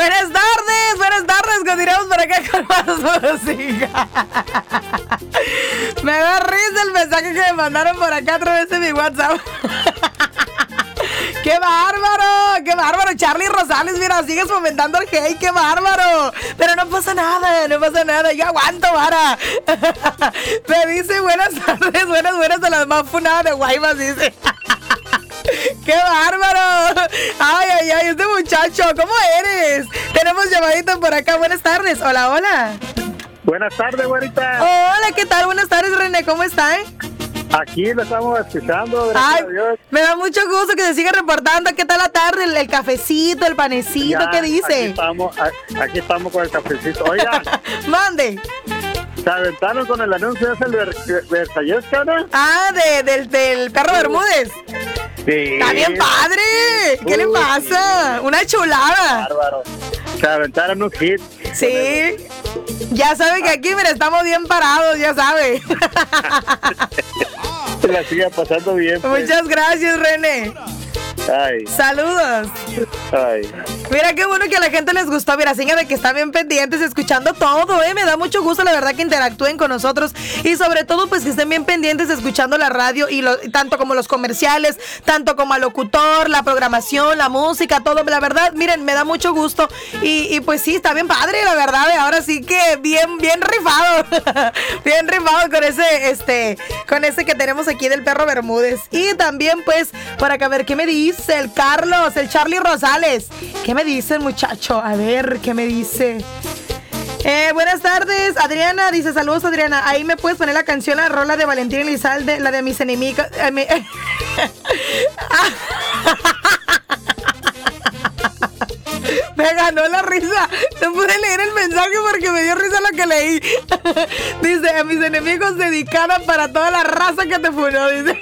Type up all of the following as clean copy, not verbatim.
Buenas tardes, continuamos por acá con más música. Me da risa el mensaje que me mandaron por acá a través de mi WhatsApp. ¡Qué bárbaro! Charlie Rosales, mira, sigues fomentando el hate, ¡qué bárbaro! Pero no pasa nada, yo aguanto, vara. Me dice buenas tardes, buenas a las más funadas de Guaymas, dice. ¡Qué bárbaro! Ay, este muchacho, ¿cómo eres? Tenemos llamadita por acá, buenas tardes, hola. Buenas tardes, güerita. Hola, ¿qué tal? Buenas tardes, René, ¿cómo está? Aquí lo estamos escuchando, gracias a Dios. Me da mucho gusto que se siga reportando. ¿Qué tal la tarde? El cafecito, el panecito, ya, ¿qué dice? Aquí estamos con el cafecito. Oiga. Mande. ¿Se aventaron con el anuncio ese del Versalles, cara? Ah, del perro Bermúdez. Sí. Está bien padre. ¿Qué le pasa? Una chulada. Bárbaro. Se aventaron un hit. Sí. Ya sabe que aquí, mira, estamos bien parados, ya sabe. La siga pasando bien. Pues. Muchas gracias, René. Ay. Saludos. Ay. Mira qué bueno que a la gente les gustó. Mira, seña de que están bien pendientes, escuchando todo, me da mucho gusto, la verdad, que interactúen con nosotros y sobre todo, pues, que estén bien pendientes escuchando la radio y tanto como los comerciales, tanto como al locutor, la programación, la música, todo. La verdad, miren, me da mucho gusto y pues sí, está bien padre, la verdad. Ahora sí que bien rifado. Bien rifado con ese que tenemos aquí del perro Bermúdez. Y también, pues, por acá, a ver, ¿qué me dice el Carlos, el Charlie Rosales? ¿Qué me dice el muchacho? A ver, ¿qué me dice? Buenas tardes, Adriana, dice, saludos, Adriana. Ahí me puedes poner la canción, la rola de Valentín Elizalde, la de mis enemigos. Me ganó la risa. No pude leer el mensaje porque me dio risa lo que leí. Dice, a mis enemigos dedicada para toda la raza que te funó, dice.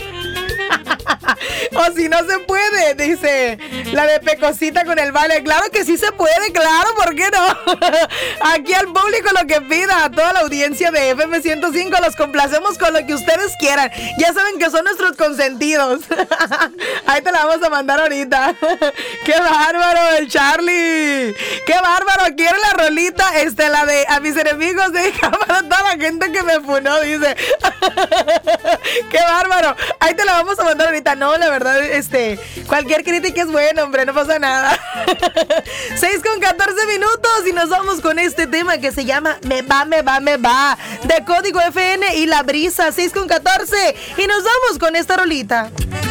O si no se puede, dice, la de Pecosita con el vale. Claro que sí se puede, claro, ¿por qué no? Aquí al público lo que pida, a toda la audiencia de FM 105, los complacemos con lo que ustedes quieran. Ya saben que son nuestros consentidos. Ahí te la vamos a mandar ahorita. ¡Qué bárbaro el Charlie! ¡Qué bárbaro! Quiero la rolita, la de a mis enemigos de para toda la gente que me funó, dice. ¡Qué bárbaro! Ahí te la vamos a mandar ahorita. No, la verdad, cualquier crítica es buena, hombre, no pasa nada. 6:14 y nos vamos con este tema que se llama Me va, de Código FN y La Brisa. 6:14 y nos vamos con esta rolita.